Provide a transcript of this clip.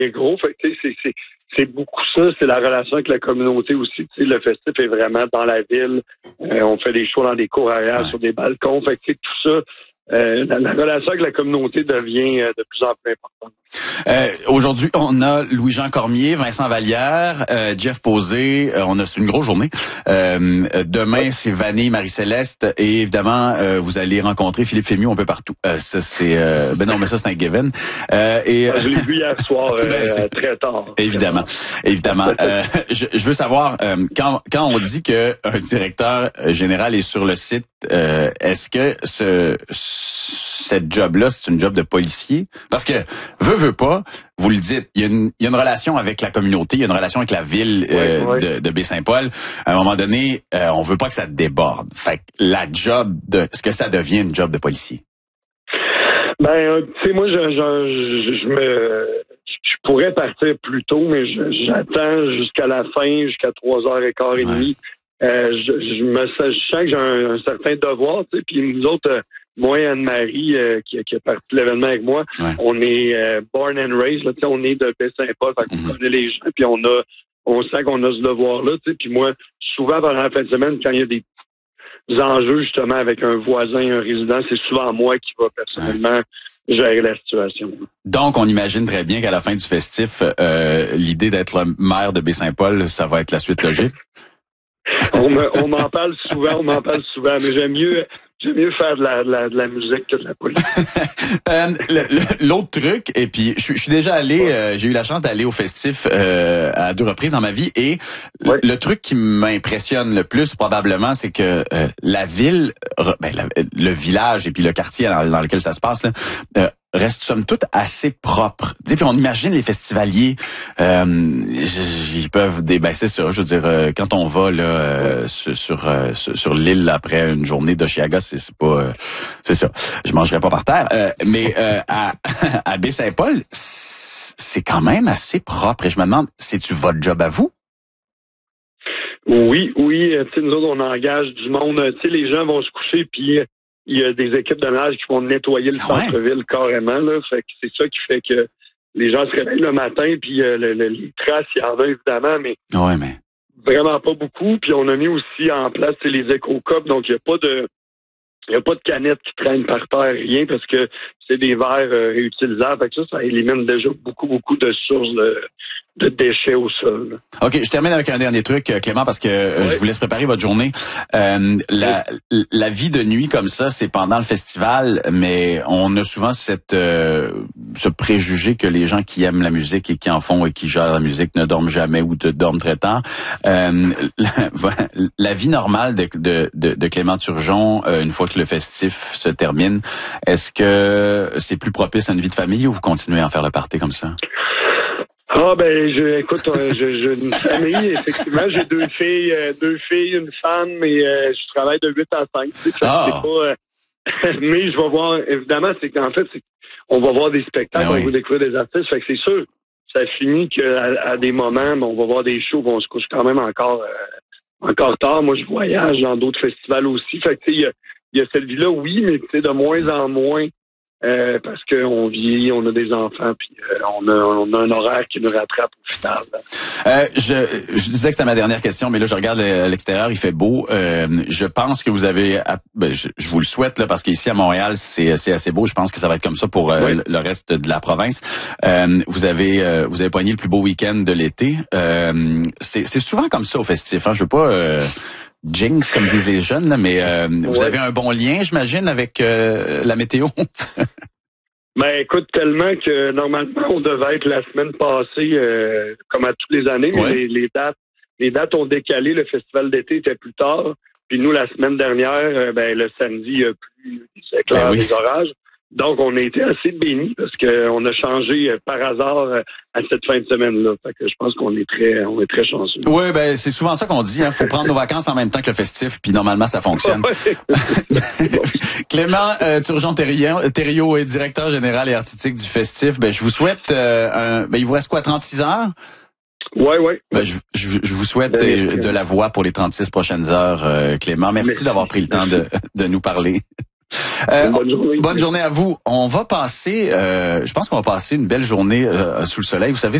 gros. Fait que, c'est beaucoup ça. C'est la relation avec la communauté aussi. Le festif est vraiment dans la ville. On fait des shows dans des cours arrière, sur des balcons. Fait que, tout ça, la relation avec la communauté devient de plus en plus importante. Aujourd'hui, on a Louis-Jean Cormier, Vincent Vallière, Jeff Posé. C'est une grosse journée. Demain, c'est Vanille, Marie-Céleste. Et évidemment, vous allez rencontrer Philippe Fémieux un peu partout. Ça, c'est... non, mais ça, c'est un given. Je l'ai vu hier soir, très tard. Évidemment. Je veux savoir, quand on dit que un directeur général est sur le site, est-ce que cette job-là, c'est une job de policier? Parce que, veut pas, vous le dites, il y a une relation avec la communauté, il y a une relation avec la ville de Baie-Saint-Paul. À un moment donné, on veut pas que ça déborde. Fait que est-ce que ça devient une job de policier? Ben, tu sais, moi, je pourrais partir plus tôt, mais j'attends jusqu'à la fin, jusqu'à 3h15 je sens que j'ai un certain devoir, tu sais, puis nous autres, moi et Anne-Marie, qui a parti de l'événement avec moi, on est born and raised, là, tu sais, on est de Baie-Saint-Paul, fait qu'on connaît les gens, puis on sent qu'on a ce devoir-là, tu sais, puis moi, souvent pendant la fin de semaine, quand il y a des enjeux, justement, avec un voisin, un résident, c'est souvent moi qui va personnellement gérer la situation. Donc, on imagine très bien qu'à la fin du festif, l'idée d'être le maire de Baie-Saint-Paul, ça va être la suite logique. On m'en parle souvent, mais j'aime mieux faire de la musique que de la politique. L'autre truc, et puis je suis déjà allé, j'ai eu la chance d'aller au festif à 2 reprises dans ma vie, et le truc qui m'impressionne le plus probablement, c'est que la ville, le village et puis le quartier dans lequel ça se passe là, reste somme toute assez propre. Puis on imagine les festivaliers, ils peuvent c'est ça, je veux dire, quand on va là sur l'île après une journée d'Oshiaga, c'est pas c'est ça. Je mangerai pas par terre, mais à Baie-Saint-Paul, c'est quand même assez propre, et je me demande, c'est-tu votre job à vous? Oui, tu sais, nous autres on engage du monde, tu sais, les gens vont se coucher puis il y a des équipes de ménage qui vont nettoyer le centre-ville carrément, là. Fait que c'est ça qui fait que les gens se réveillent le matin, puis les traces, il y en a évidemment, mais vraiment pas beaucoup. Puis on a mis aussi en place les éco-cups, donc il y a pas de canettes qui traînent par terre, rien, parce que c'est des verres réutilisables. Fait que ça élimine déjà beaucoup de sources de déchets au sol. OK, je termine avec un dernier truc, Clément, parce que je vous laisse préparer votre journée. La vie de nuit comme ça, c'est pendant le festival, mais on a souvent ce préjugé que les gens qui aiment la musique et qui en font et qui gèrent la musique ne dorment jamais ou dorment très tard. La vie normale de Clément Turgeon, une fois que le festif se termine, est-ce que c'est plus propice à une vie de famille, ou vous continuez à en faire le party comme ça? Écoute, j'ai une famille, effectivement, j'ai 2 filles, une femme, mais je travaille de 8 à 5. C'est pas, mais je vais voir, évidemment, c'est qu'en fait, on va voir des spectacles, on va découvrir des artistes, fait que c'est sûr, ça finit qu'à des moments, on va voir des shows, on se couche quand même encore tard. Moi, je voyage dans d'autres festivals aussi, fait que tu sais, il y a cette vie-là, oui, mais tu sais, de moins en moins. Parce qu'on vieillit, on a des enfants, puis on a un horaire qui nous rattrape au final. Je disais que c'était ma dernière question, mais là je regarde à l'extérieur, il fait beau. Je pense que vous avez, je vous le souhaite là, parce qu'ici à Montréal c'est assez beau. Je pense que ça va être comme ça pour le reste de la province. Vous avez pogné le plus beau week-end de l'été. C'est souvent comme ça au festif. Hein? Je veux pas jinx, comme disent les jeunes, là, mais vous avez un bon lien, j'imagine, avec la météo? Écoute, tellement que normalement, on devait être la semaine passée, comme à toutes les années, mais les dates ont décalé. Le festival d'été était plus tard. Puis nous, la semaine dernière, le samedi, il y a plus des éclairs, des orages. Donc, on a été assez bénis parce qu'on a changé par hasard à cette fin de semaine-là. Fait que je pense qu'on est très chanceux. Oui, c'est souvent ça qu'on dit. Faut prendre nos vacances en même temps que le festif, puis normalement, ça fonctionne. Clément Thériault est directeur général et artistique du festif. Je vous souhaite il vous reste quoi, 36 heures? Oui. Je vous souhaite de la voix pour les 36 prochaines heures, Clément. Merci d'avoir pris le temps de nous parler. Bonne journée à vous. On va passer, je pense qu'on va passer une belle journée sous le soleil. Vous savez,